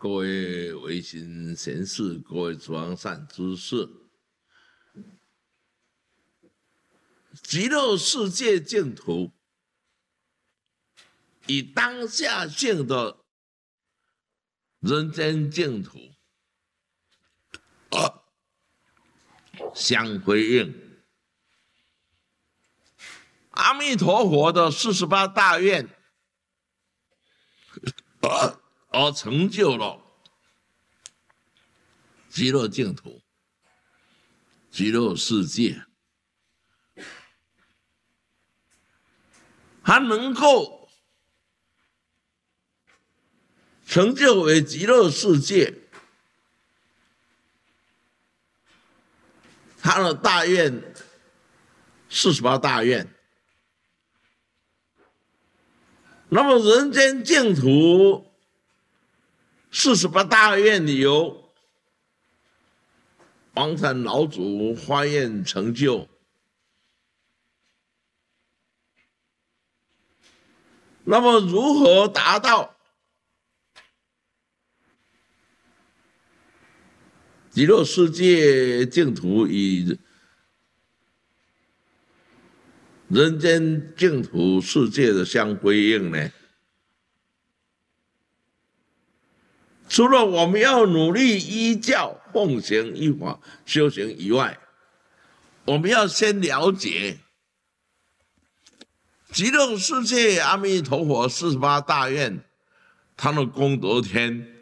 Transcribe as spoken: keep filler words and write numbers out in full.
各位维新贤士，各位诸善知识，极乐世界净土与当下性的人间净土啊相辉映。阿弥陀佛的四十八大愿，而而成就了极乐净土、极乐世界，它能够成就为极乐世界，他的大愿四十八大愿。那么人间净土四十八大愿由王禅老祖发愿成就，那么如何达到极乐世界净土与人间净土世界的相辉映呢？除了我们要努力依教奉行依法修行以外，我们要先了解极乐世界阿弥陀佛四十八大愿，他的功德天